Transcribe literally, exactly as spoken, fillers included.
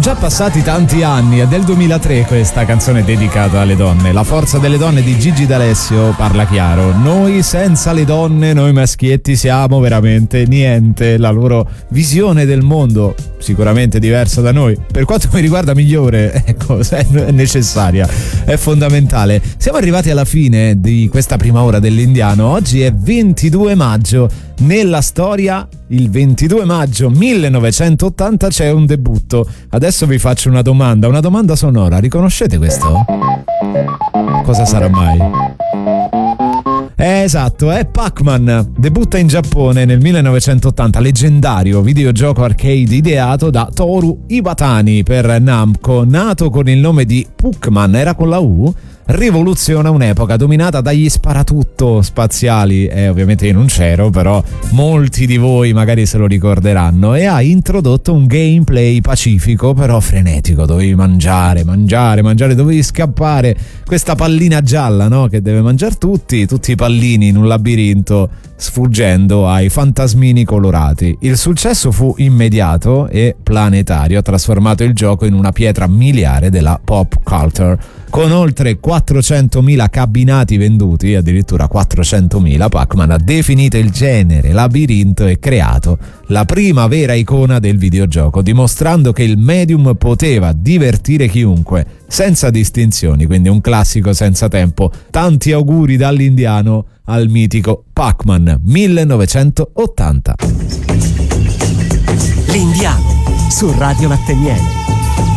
già passati tanti anni, è del duemilatré questa canzone dedicata alle donne. La forza delle donne di Gigi D'Alessio parla chiaro. Noi senza le donne, noi maschietti siamo veramente niente. La loro visione del mondo sicuramente diversa da noi, per quanto mi riguarda migliore, ecco, è necessaria, è fondamentale. Siamo arrivati alla fine di questa prima ora dell'Indiano. Oggi è ventidue maggio. Nella storia, il ventidue maggio millenovecentottanta c'è un debutto. Adesso vi faccio una domanda, una domanda sonora. Riconoscete questo? Cosa sarà mai? Eh, esatto, è Pac-Man. Debutta in Giappone nel millenovecentottanta, leggendario videogioco arcade ideato da Toru Iwatani per Namco, nato con il nome di Puckman, era con la U. Rivoluziona un'epoca dominata dagli sparatutto spaziali, e eh, ovviamente io non c'ero, però molti di voi magari se lo ricorderanno, e ha introdotto un gameplay pacifico però frenetico. Dovevi mangiare, mangiare, mangiare, dovevi scappare, questa pallina gialla, no? Che deve mangiare tutti, tutti i pallini in un labirinto, sfuggendo ai fantasmini colorati. Il successo fu immediato e planetario, ha trasformato il gioco in una pietra miliare della pop culture. Con oltre quattrocentomila cabinati venduti, addirittura quattrocentomila, Pac-Man ha definito il genere labirinto e creato la prima vera icona del videogioco, dimostrando che il medium poteva divertire chiunque, senza distinzioni, quindi un classico senza tempo. Tanti auguri dall'Indiano al mitico Pac-Man millenovecentottanta. L'Indiano su Radio Latte Miele.